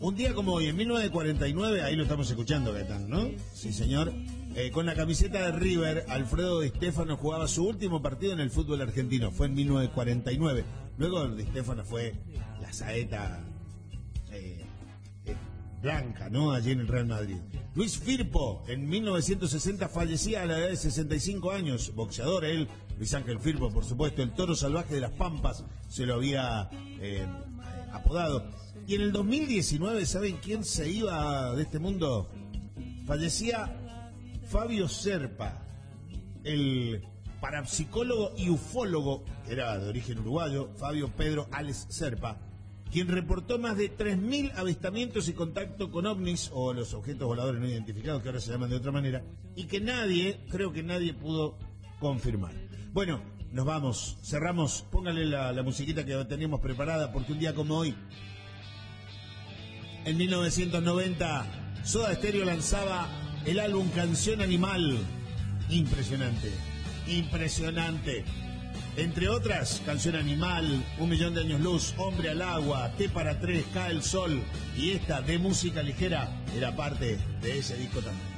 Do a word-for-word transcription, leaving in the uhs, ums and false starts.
Un día como hoy, en mil novecientos cuarenta y nueve, ahí lo estamos escuchando, Gaetano, ¿no? Sí, señor. Eh, con la camiseta de River, Alfredo Di Stéfano jugaba su último partido en el fútbol argentino. Fue en mil novecientos cuarenta y nueve. Luego Di Stéfano fue la saeta eh, eh, blanca, ¿no? Allí en el Real Madrid. Luis Firpo, en mil novecientos sesenta, fallecía a la edad de sesenta y cinco años. Boxeador, él, Luis Ángel Firpo, por supuesto. El toro salvaje de las Pampas se lo había eh, apodado. Y en el dos mil diecinueve, ¿saben quién se iba de este mundo? Fallecía Fabio Serpa, el parapsicólogo y ufólogo, que era de origen uruguayo, Fabio Pedro Ales Serpa, quien reportó más de tres mil avistamientos y contacto con ovnis, o los objetos voladores no identificados, que ahora se llaman de otra manera, y que nadie, creo que nadie pudo confirmar. Bueno, nos vamos, cerramos, póngale la, la musiquita que teníamos preparada, porque un día como hoy, en mil novecientos noventa, Soda Stereo lanzaba el álbum Canción Animal. Impresionante, impresionante. Entre otras, Canción Animal, Un Millón de Años Luz, Hombre al Agua, T para Tres, Cae el Sol. Y esta, de música ligera, era parte de ese disco también.